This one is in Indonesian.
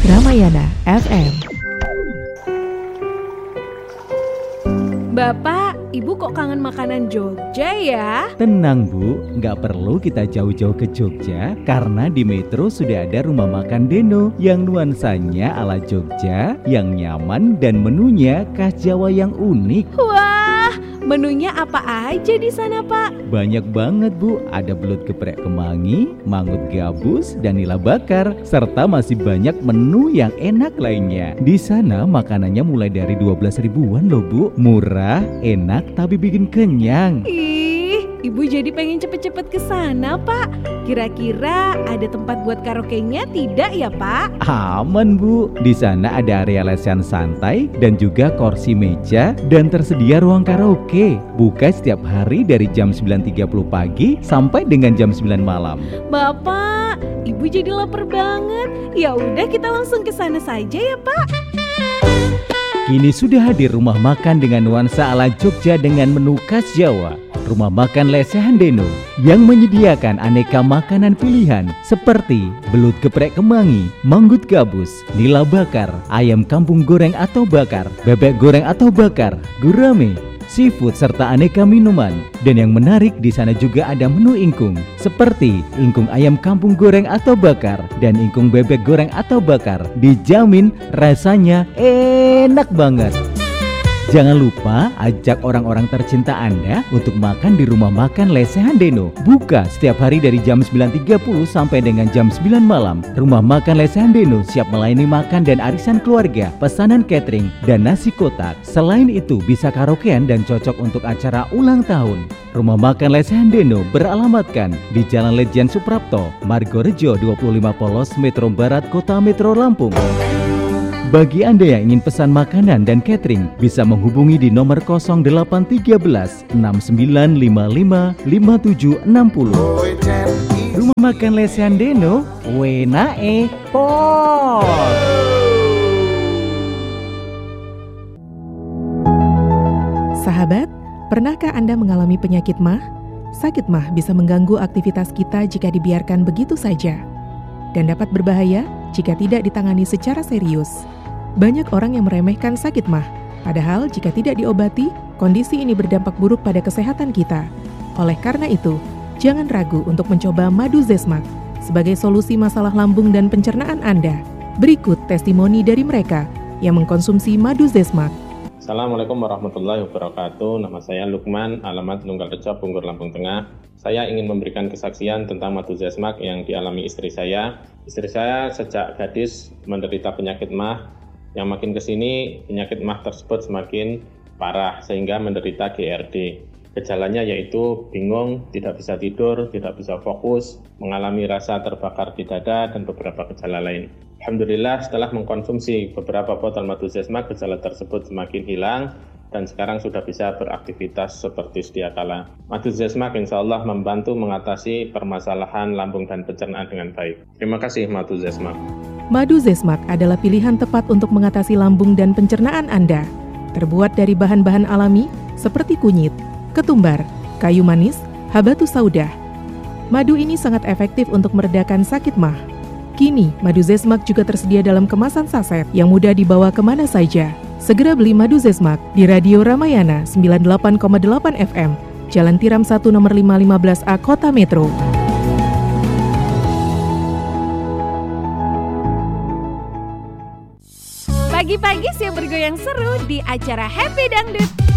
Ramayana FM. Bapak, Ibu kok kangen makanan Jogja ya? Tenang Bu, nggak perlu kita jauh-jauh ke Jogja karena di Metro sudah ada rumah makan Deno yang nuansanya ala Jogja, yang nyaman dan menunya khas Jawa yang unik. Wah, menunya apa aja di sana Pak? Banyak banget Bu, ada belut geprek kemangi, mangut gabus, dan nila bakar, serta masih banyak menu yang enak lainnya. Di sana makanannya mulai dari 12 ribuan loh Bu, murah, enak, tapi bikin kenyang. Ih, Ibu jadi pengen cepet-cepet ke sana Pak. Kira-kira ada tempat buat karaoke-nya tidak ya Pak? Aman Bu, di sana ada area lesehan santai dan juga kursi meja dan tersedia ruang karaoke. Buka setiap hari dari jam 9.30 pagi sampai dengan jam 9 malam. Bapak, Ibu jadi lapar banget. Ya udah kita langsung ke sana saja ya Pak. Kini sudah hadir rumah makan dengan nuansa ala Jogja dengan menu khas Jawa. Rumah makan Lesehan Deno yang menyediakan aneka makanan pilihan seperti belut geprek kemangi, manggut gabus, nila bakar, ayam kampung goreng atau bakar, bebek goreng atau bakar, gurame, seafood serta aneka minuman. Dan yang menarik di sana juga ada menu ingkung seperti ingkung ayam kampung goreng atau bakar dan ingkung bebek goreng atau bakar. Dijamin rasanya enak banget. Jangan lupa ajak orang-orang tercinta Anda untuk makan di rumah makan Lesehan Deno. Buka setiap hari dari jam 9.30 sampai dengan jam 9 malam. Rumah makan Lesehan Deno siap melayani makan dan arisan keluarga, pesanan catering, dan nasi kotak. Selain itu bisa karaokean dan cocok untuk acara ulang tahun. Rumah makan Lesehan Deno beralamatkan di Jalan Lejen Suprapto, Margorejo 25 Polos, Metro Barat, Kota Metro Lampung. Bagi Anda yang ingin pesan makanan dan catering, bisa menghubungi di nomor 0813 6955 5760. Rumah makan Lesehan Deno, wenae pos. Sahabat, pernahkah Anda mengalami penyakit MAH? Sakit MAH bisa mengganggu aktivitas kita jika dibiarkan begitu saja dan dapat berbahaya jika tidak ditangani secara serius. Banyak orang yang meremehkan sakit MAH, padahal jika tidak diobati, kondisi ini berdampak buruk pada kesehatan kita. Oleh karena itu, jangan ragu untuk mencoba madu Zesmak sebagai solusi masalah lambung dan pencernaan Anda. Berikut testimoni dari mereka yang mengkonsumsi madu Zesmak. Assalamualaikum warahmatullahi wabarakatuh. Nama saya Lukman, alamat Nunggalrejo, Bunggur, Lampung Tengah. Saya ingin memberikan kesaksian tentang madu Zesmak yang dialami istri saya. Istri saya sejak gadis menderita penyakit MAH. Yang makin kesini penyakit MAH tersebut semakin parah sehingga menderita GERD. Gejalanya yaitu bingung, tidak bisa tidur, tidak bisa fokus, mengalami rasa terbakar di dada, dan beberapa gejala lain. Alhamdulillah setelah mengkonsumsi beberapa botol madu Zesmak, gejala tersebut semakin hilang dan sekarang sudah bisa beraktivitas seperti sedia kala. Madu Zesmak insya Allah membantu mengatasi permasalahan lambung dan pencernaan dengan baik. Terima kasih Madu Zesmak. Madu Zesmak adalah pilihan tepat untuk mengatasi lambung dan pencernaan Anda. Terbuat dari bahan-bahan alami seperti kunyit, ketumbar, kayu manis, habatus sauda. Madu ini sangat efektif untuk meredakan sakit MAH. Kini, madu Zesmak juga tersedia dalam kemasan saset yang mudah dibawa kemana saja. Segera beli madu Zesmak di Radio Ramayana 98,8 FM, Jalan Tiram 1 nomor 515A, Kota Metro. Pagi-pagi siap bergoyang seru di acara Happy Dangdut.